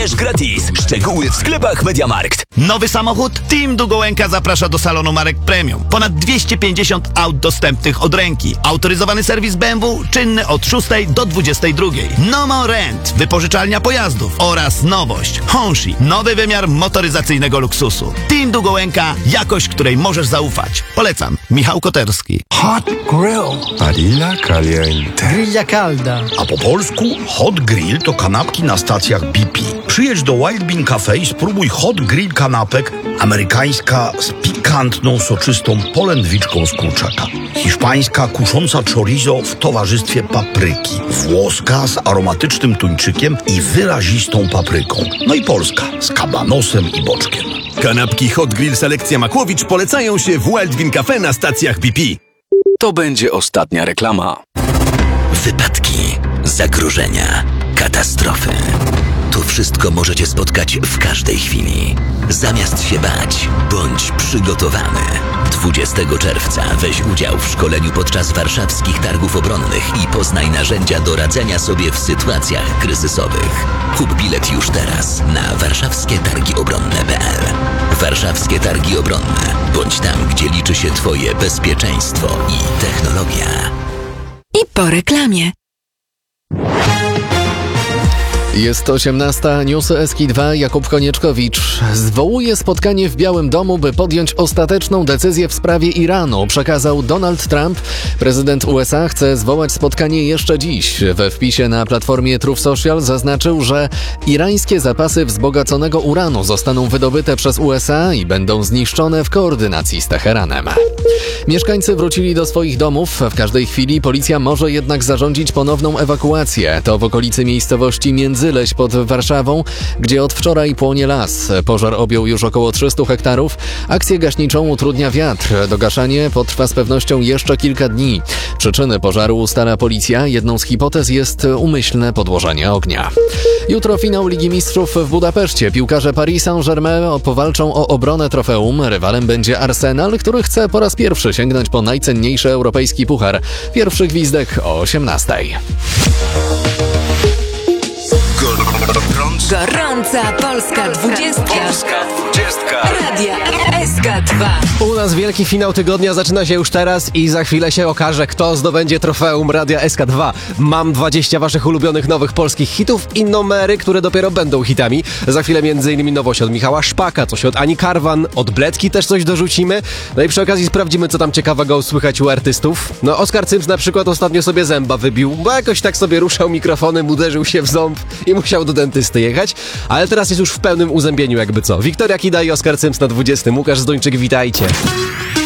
też gratis. Szczegóły w sklepach MediaMarkt. Nowy samochód? Team Dugołęka zaprasza do salonu marek premium. Ponad 250 aut dostępnych od ręki. Autoryzowany serwis BMW czynny od 6 do 22. No More Rent, wypożyczalnia pojazdów oraz nowość Honshi, nowy wymiar motoryzacyjnego luksusu. Team Dugołęka, jakość, której możesz zaufać. Polecam. Michał Koterski. Hot Grill. Barilla Caliente. Grilla calda. A po polsku Hot Grill to kanapki na stacjach BP. Przyjedź do Wild Bean Cafe i spróbuj Hot Grill kanapek, amerykańska z pikantną, soczystą polędwiczką z kurczaka. Hiszpańska kusząca chorizo w towarzystwie papryki. Włoska z aromatycznym tuńczykiem i wyrazistą papryką. No i polska z kabanosem i boczkiem. Kanapki Hot Grill Selekcja Makłowicz polecają się w Wild Bean Cafe na stacjach BP. To będzie ostatnia reklama. Wypadki, zagrożenia, katastrofy. To wszystko możecie spotkać w każdej chwili. Zamiast się bać, bądź przygotowany. 20 czerwca weź udział w szkoleniu podczas warszawskich targów obronnych i poznaj narzędzia do radzenia sobie w sytuacjach kryzysowych. Kup bilet już teraz na warszawskietargiobronne.pl. Warszawskie Targi Obronne. Bądź tam, gdzie liczy się Twoje bezpieczeństwo i technologia. I po reklamie. Jest 18. Newsy Eski2. Jakub Konieczkowicz zwołuje spotkanie w Białym Domu, by podjąć ostateczną decyzję w sprawie Iranu, przekazał Donald Trump. Prezydent USA chce zwołać spotkanie jeszcze dziś. We wpisie na platformie Truth Social zaznaczył, że irańskie zapasy wzbogaconego uranu zostaną wydobyte przez USA i będą zniszczone w koordynacji z Teheranem. Mieszkańcy wrócili do swoich domów. W każdej chwili policja może jednak zarządzić ponowną ewakuację. To w okolicy miejscowości Międzyleś pod Warszawą, gdzie od wczoraj płonie las. Pożar objął już około 300 hektarów. Akcję gaśniczą utrudnia wiatr. Dogaszanie potrwa z pewnością jeszcze kilka dni. Przyczyny pożaru ustala policja. Jedną z hipotez jest umyślne podłożenie ognia. Jutro finał Ligi Mistrzów w Budapeszcie. Piłkarze Paris Saint-Germain powalczą o obronę trofeum. Rywalem będzie Arsenal, który chce po raz pierwszy sięgnąć po najcenniejszy europejski puchar. Pierwszy gwizdek o 18:00. Gorąca Polska 20. Radia SK2. U nas wielki finał tygodnia zaczyna się już teraz i za chwilę się okaże, kto zdobędzie trofeum Radia SK2. Mam 20 waszych ulubionych nowych polskich hitów i numery, które dopiero będą hitami. Za chwilę m.in. nowość od Michała Szpaka, coś od Ani Karwan, od Bledki też coś dorzucimy. No i przy okazji sprawdzimy, co tam ciekawego słychać u artystów. No Oskar Cymps na przykład ostatnio sobie zęba wybił, bo jakoś tak sobie ruszał mikrofonem, uderzył się w ząb i musiał do dentysty jechać. Ale teraz jest już w pełnym uzębieniu jakby co. Wiktoria Kida i Oskar Cymps na 20. Łukasz Zdończyk, witajcie.